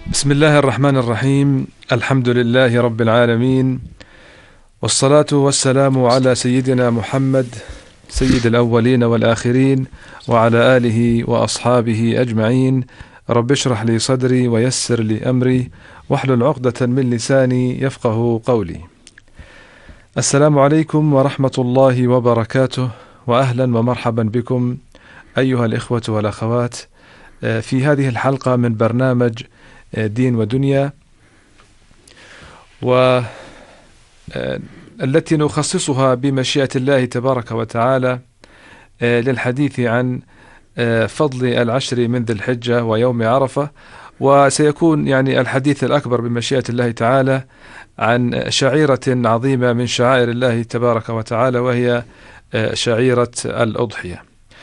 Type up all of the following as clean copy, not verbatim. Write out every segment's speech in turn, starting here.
بسم الله الرحمن الرحيم. الحمد لله رب العالمين، والصلاة والسلام على سيدنا محمد سيد الأولين والآخرين، وعلى آله وأصحابه أجمعين. رب اشرح لي صدري ويسر لي أمري واحلل عقدة من لساني يفقه قولي. السلام عليكم ورحمة الله وبركاته، وأهلا ومرحبا بكم أيها الإخوة والأخوات في هذه الحلقة من برنامج دين ودنيا، والتي نخصصها بمشيئة الله تبارك وتعالى للحديث عن فضل العشر من ذي الحجة ويوم عرفة. وسيكون الحديث الأكبر بمشيئة الله تعالى عن شعيرة عظيمة من شعائر الله تبارك وتعالى، وهي شعيرة الأضحية.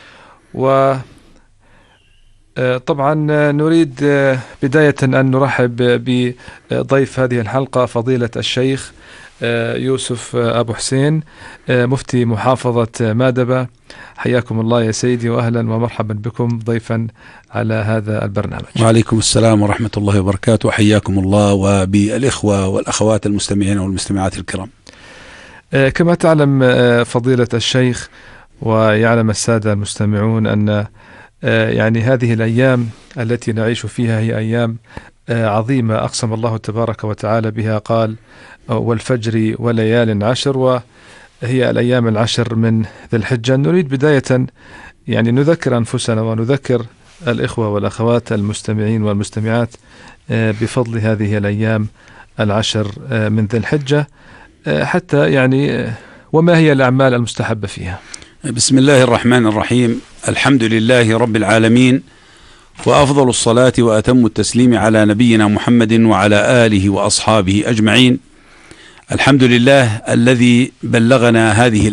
طبعا نريد بداية أن نرحب بضيف هذه الحلقة فضيلة الشيخ يوسف أبو حسين، مفتي محافظة مادبة. حياكم الله يا سيدي، وأهلا ومرحبا بكم ضيفا على هذا البرنامج. وعليكم السلام ورحمة الله وبركاته، حياكم الله وبالإخوة والأخوات المستمعين والمستمعات الكرام. كما تعلم فضيلة الشيخ ويعلم السادة المستمعون أن هذه الأيام التي نعيش فيها هي أيام عظيمة أقسم الله تبارك وتعالى بها، قال والفجر وليال عشر، وهي الأيام العشر من ذي الحجة. نريد بداية نذكر أنفسنا ونذكر الإخوة والأخوات المستمعين والمستمعات بفضل هذه الأيام العشر من ذي الحجة، حتى وما هي الأعمال المستحبة فيها. بسم الله الرحمن الرحيم. الحمد لله رب العالمين، وأفضل الصلاة وأتم التسليم على نبينا محمد وعلى آله وأصحابه أجمعين. الحمد لله الذي بلغنا هذه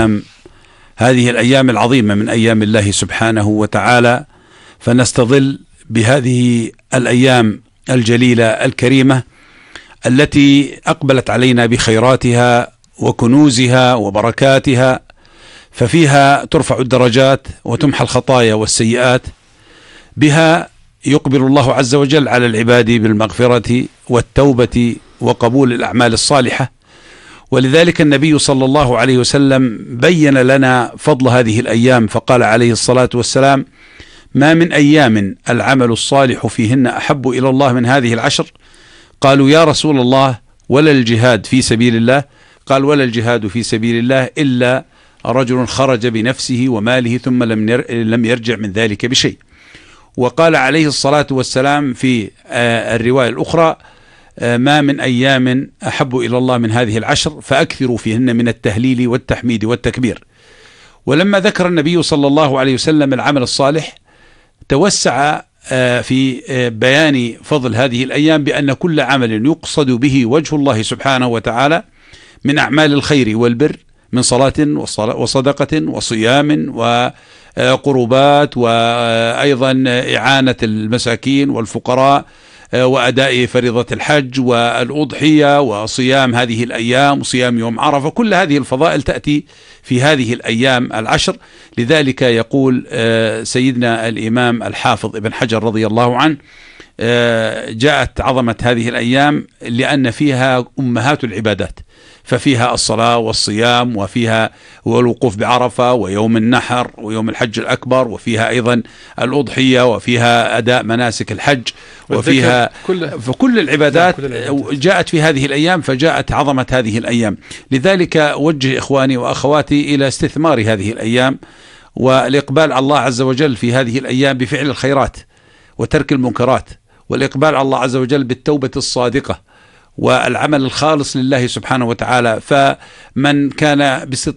الأيام العظيمة من أيام الله سبحانه وتعالى، فنستظل بهذه الأيام الجليلة الكريمة التي أقبلت علينا بخيراتها وكنوزها وبركاتها، ففيها ترفع الدرجات وتمحى الخطايا والسيئات. بها يقبل الله عز وجل على العباد بالمغفرة والتوبة وقبول الأعمال الصالحة. ولذلك النبي صلى الله عليه وسلم بين لنا فضل هذه الأيام، فقال عليه الصلاة والسلام: ما من أيام العمل الصالح فيهن أحب إلى الله من هذه العشر. قالوا يا رسول الله ولا الجهاد في سبيل الله؟ قال: ولا الجهاد في سبيل الله إلا رجل خرج بنفسه وماله ثم لم يرجع من ذلك بشيء. وقال عليه الصلاة والسلام في الرواية الأخرى: ما من أيام أحب إلى الله من هذه العشر، فأكثروا فيهن من التهليل والتحميد والتكبير. ولما ذكر النبي صلى الله عليه وسلم العمل الصالح، توسع في بيان فضل هذه الأيام بأن كل عمل يقصد به وجه الله سبحانه وتعالى من أعمال الخير والبر، من صلاة وصدقة وصيام وقربات، وأيضا إعانة المساكين والفقراء، وأداء فريضة الحج والأضحية وصيام هذه الأيام وصيام يوم عرفة. كل هذه الفضائل تأتي في هذه الأيام العشر. لذلك يقول سيدنا الإمام الحافظ ابن حجر رضي الله عنه: جاءت عظمة هذه الأيام لأن فيها أمهات العبادات، ففيها الصلاة والصيام، وفيها الوقوف بعرفة ويوم النحر ويوم الحج الأكبر، وفيها أيضا الأضحية، وفيها أداء مناسك الحج، وفيها فكل العبادات جاءت في هذه الأيام، فجاءت عظمة هذه الأيام. لذلك وجه إخواني وأخواتي إلى استثمار هذه الأيام والإقبال على الله عز وجل في هذه الأيام بفعل الخيرات وترك المنكرات، والإقبال على الله عز وجل بالتوبة الصادقة والعمل الخالص لله سبحانه وتعالى. فمن كان